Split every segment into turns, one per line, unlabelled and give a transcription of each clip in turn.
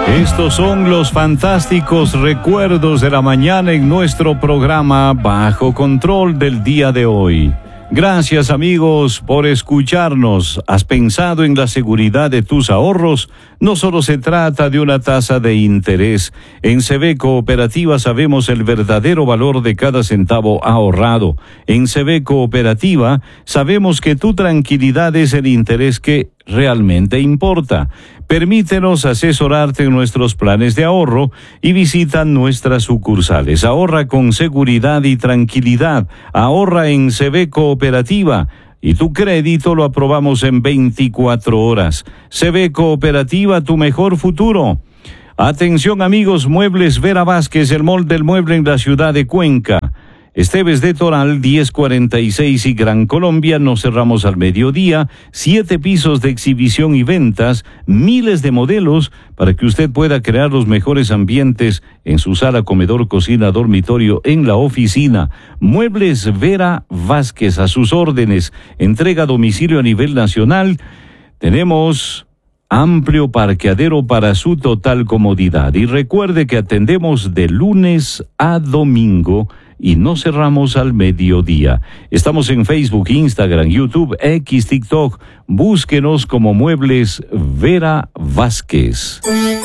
Estos son los fantásticos recuerdos de la mañana en nuestro programa Bajo Control del día de hoy. Gracias, amigos, por escucharnos. ¿Has pensado en la seguridad de tus ahorros? No solo se trata de una tasa de interés. En CB Cooperativa sabemos el verdadero valor de cada centavo ahorrado. En CB Cooperativa sabemos que tu tranquilidad es el interés que realmente importa. Permítenos asesorarte en nuestros planes de ahorro y visita nuestras sucursales. Ahorra con seguridad y tranquilidad. Ahorra en CB Cooperativa y tu crédito lo aprobamos en 24 horas. CB Cooperativa, tu mejor futuro. Atención, amigos, Muebles Vera Vázquez, el mall del mueble en la ciudad de Cuenca. Esteves de Toral, 1046 y Gran Colombia. Nos cerramos al mediodía. 7 pisos de exhibición y ventas, miles de modelos para que usted pueda crear los mejores ambientes en su sala, comedor, cocina, dormitorio, en la oficina. Muebles Vera Vázquez, a sus órdenes. Entrega a domicilio a nivel nacional. Tenemos amplio parqueadero para su total comodidad. Y recuerde que atendemos de lunes a domingo y no cerramos al mediodía. Estamos en Facebook, Instagram, YouTube, X, TikTok. Búsquenos como Muebles Vera Vázquez.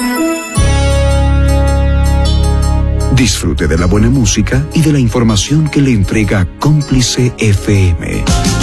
Disfrute de la buena música y de la información que le entrega Cómplice FM.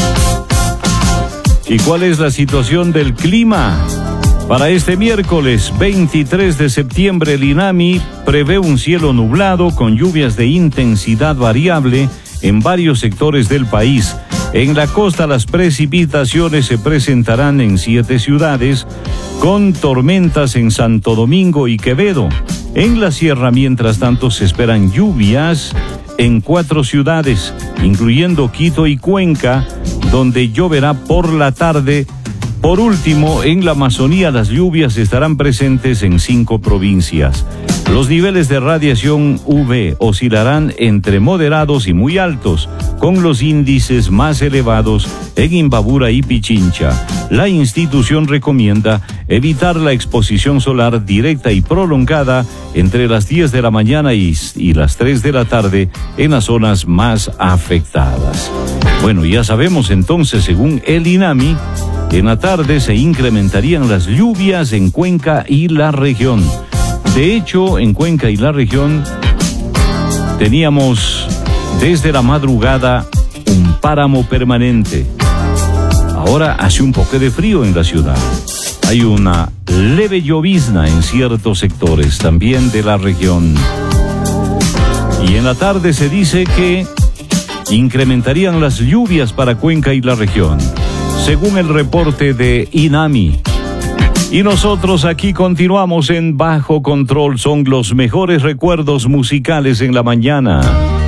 ¿Y cuál es la situación del clima? Para este miércoles 23 de septiembre, el INAMI prevé un cielo nublado con lluvias de intensidad variable en varios sectores del país. En la costa, las precipitaciones se presentarán en 7 ciudades, con tormentas en Santo Domingo y Quevedo. En la sierra, mientras tanto, se esperan lluvias en 4 ciudades, incluyendo Quito y Cuenca, donde lloverá por la tarde. Por último, en la Amazonía las lluvias estarán presentes en 5 provincias. Los niveles de radiación UV oscilarán entre moderados y muy altos, con los índices más elevados en Imbabura y Pichincha. La institución recomienda evitar la exposición solar directa y prolongada entre las 10 de la mañana y las 3 de la tarde en las zonas más afectadas. Bueno, ya sabemos entonces, según el INAMI, en la tarde se incrementarían las lluvias en Cuenca y la región. De hecho, en Cuenca y la región teníamos desde la madrugada un páramo permanente. Ahora hace un poco de frío en la ciudad. Hay una leve llovizna en ciertos sectores también de la región. Y en la tarde se dice que incrementarían las lluvias para Cuenca y la región, según el reporte de INAMI. Y nosotros aquí continuamos en Bajo Control. Son los mejores recuerdos musicales en la mañana.